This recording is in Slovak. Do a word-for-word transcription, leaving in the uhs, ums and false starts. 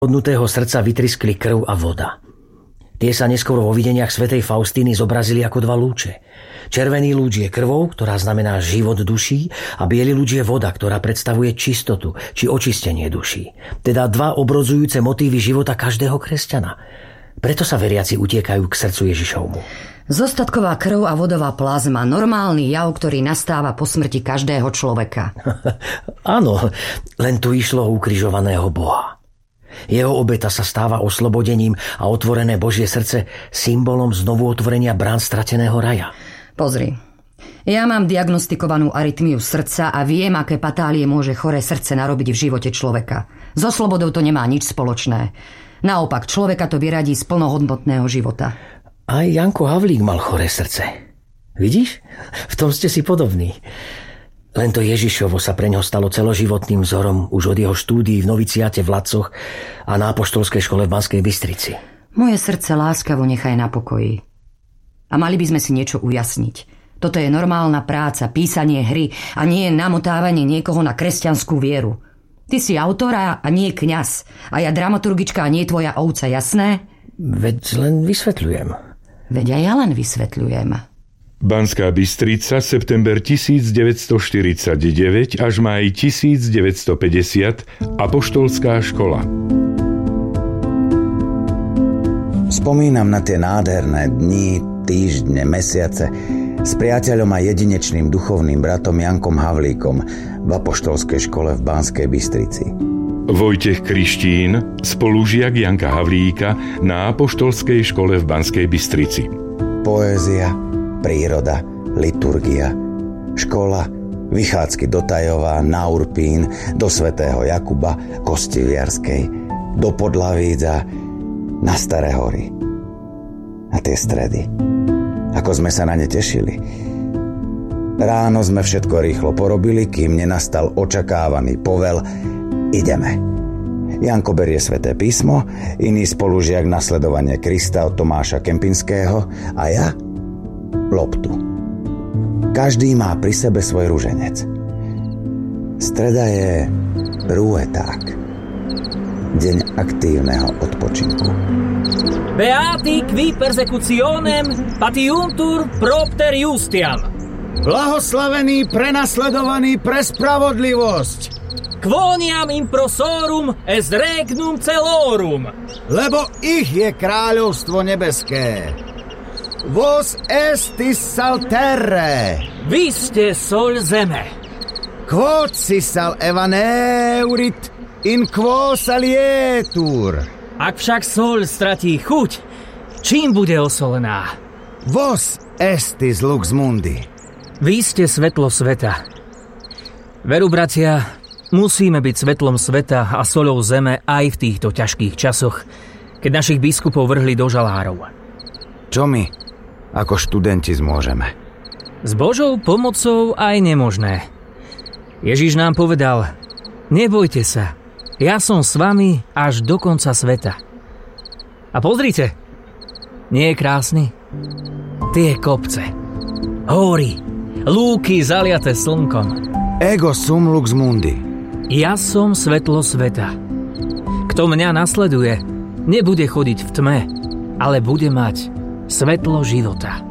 Odnutého srdca vytriskli krv a voda. Tie sa neskôr vo videniach svätej Faustíny zobrazili ako dva lúče. Červený lúč je krvou, ktorá znamená život duší, a biely lúč je voda, ktorá predstavuje čistotu či očistenie duší. Teda dva obrozujúce motívy života každého kresťana. Preto sa veriaci utiekajú k srdcu Ježišovmu. Zostatková krv a vodová plazma, normálny jav, ktorý nastáva po smrti každého človeka. Áno, len tu išlo o ukrižovaného Boha. Jeho obeta sa stáva oslobodením a otvorené Božie srdce symbolom znovu otvorenia brán strateného raja. Pozri, ja mám diagnostikovanú arytmiu srdca a viem, aké patálie môže choré srdce narobiť v živote človeka. So slobodou to nemá nič spoločné. Naopak, človeka to vyradí z plnohodnotného života. Aj Janko Havlík mal choré srdce. Vidíš? V tom ste si podobní. Len to Ježišovo sa pre ňo stalo celoživotným vzorom už od jeho štúdií v noviciáte v Ladcoch a na apoštolskej škole v Banskej Bystrici. Moje srdce láskavo nechaj na pokoji. A mali by sme si niečo ujasniť. Toto je normálna práca, písanie hry a nie je namotávanie niekoho na kresťanskú vieru. Ty si autor a nie kňaz. A ja dramaturgička a nie tvoja ovca, jasné? Veď len vysvetľujem. Veď aj ja len vysvetľujem. Banská Bystrica, september tisícdeväťstoštyridsaťdeväť až máj tisícdeväťstopäťdesiat, Apoštolská škola. Spomínam na tie nádherné dni, týždne, mesiace s priateľom a jedinečným duchovným bratom Jankom Havlíkom v Apoštolskej škole v Banskej Bystrici. Vojtech Krištín, spolužiak Janka Havlíka na Apoštolskej škole v Banskej Bystrici. Poézia, príroda, liturgia, škola, vychádzky do Tajova, na Urpín, do svätého Jakuba, Kostiviarskej, do Podlavídza, na Staré hory. A tie stredy. Ako sme sa na ne tešili. Ráno sme všetko rýchlo porobili, kým nenastal očakávaný povel. Ideme. Janko berie sväté písmo, iný spolužiak nasledovanie Krista od Tomáša Kempinského a ja loptu. Každý má pri sebe svoj ruženec. Streda je rúeták. Deň aktívneho odpočinku. Beati qui persecutionem patiuntur propter Justiam. Blahoslavený prenasledovaný pre spravodlivosť. Quoniam improsorum est regnum celorum. Lebo ich je kráľovstvo nebeské. Vos estis sal terre. Vy ste soľ zeme. Quod si sal evaneurit, in quo salietur. Ak však soľ stratí chuť, čím bude osolená? Vos estis lux mundi. Vy ste svetlo sveta. Veru, bratia, musíme byť svetlom sveta a soľou zeme aj v týchto ťažkých časoch, keď našich biskupov vrhli do žalárov. Čo my ako študenti zmôžeme? S Božou pomocou aj nemožné. Ježiš nám povedal: nebojte sa, ja som s vami až do konca sveta. A pozrite, nie je krásny? Tie kopce, hory, lúky zaliaté slnkom. Ego sum lux mundi. Ja som svetlo sveta. Kto mňa nasleduje, nebude chodiť v tme, ale bude mať svetlo života.